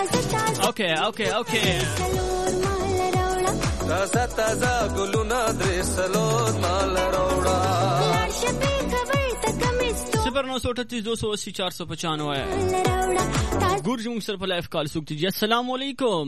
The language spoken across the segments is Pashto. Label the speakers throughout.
Speaker 1: اوکے
Speaker 2: تازه تازه ګلونه درې سلور مال راوړه
Speaker 1: 0938280495 ګورج موږ سره په لایف کال سوکتی جی السلام علیکم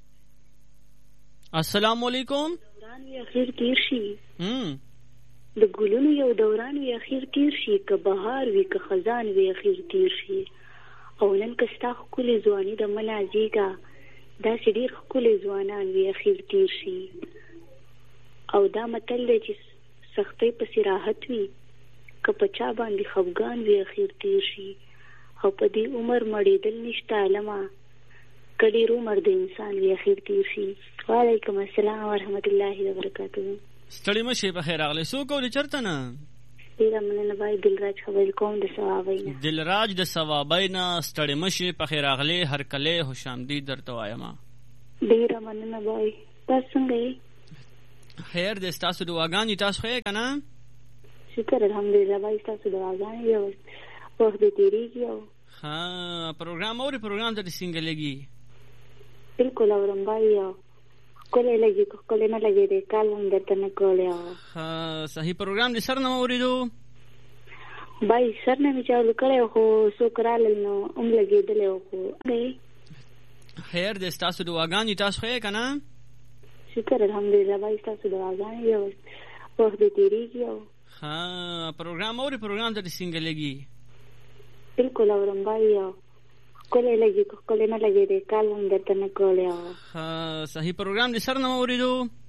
Speaker 3: دوران وی اخیر تیر شي د ګلونو یو دوران وی اخیر تیر شي که بهار وی که خزان وی اخیر تیر شي او نن که ستا ښکلې ځواني د منازیګه داسې ډېر ښکلې ځوانان وی اخیر تیر شي او دا متل دی چې سختۍ پسې راحت وي که په چا باندې خفګان وي اخیر تیر شي او په دې عمر مړېدل نشته علمه که ډېر عمر د انسان وي اخیر تیر شي. وعلیکم السلام ورحمت الله وبرکاته.
Speaker 1: ستړي مشي په خیر راغلی. څوک او د چېرته نه؟
Speaker 3: ډېره مننه بای دلراج خبرې کوم د ثوابۍ نه.
Speaker 1: دلراج د ثوابۍ نه ستړي مشي په خیر راغلی. هرکلی خوش آمدید درته وایم.
Speaker 3: ډېره مننه بای. تاسو څنګه یې؟
Speaker 1: خیر دی. ستاسو دعاګانې تاسو ښه یې که نه؟
Speaker 3: شکر الحمدلله بای. ستاسو دعاګانې یو وخت دې تېرېږي او
Speaker 1: ښه پروګرام اورې؟ پروګرام ته دې څنګه لګي؟
Speaker 3: بلکل اورم بای. ښکلی لګي که ښکلی نه لګېدی کال هم درته نه کولی.
Speaker 1: ښه صحیح پروګرام دې سر نه اورېدو؟
Speaker 3: بای سر نه مې چالو کړی خو څوک رالل نو هم لګېدلی و خو
Speaker 1: خیر دی. ستاسو دعاګانې تاسو ښه یې که نه؟
Speaker 3: شکر الحمدلله بای. ستاسو دعاګانې یو وخت دې تېرېږي او
Speaker 1: ښه پروګرام اورې؟ پروګرام ته دې څنګه لګي؟
Speaker 3: بلکل اورم بای. ښکلی لګي که ښکلی نه لګېدی کال هم درته نه کولی.
Speaker 1: ښه صحیح پروګرام دې سر نه اورېدو؟